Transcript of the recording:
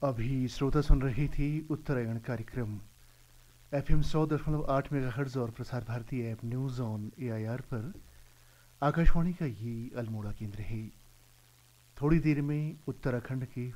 अभी श्रोता सुन रही थी उत्तरायण कार्यक्रम एफएम 100.8 मेगाहर्ट्ज और Prasar Bharati app news on AIR पर। आकाशवाणी का ये अल्मोड़ा केंद्र है। थोड़ी देर में उत्तराखंड के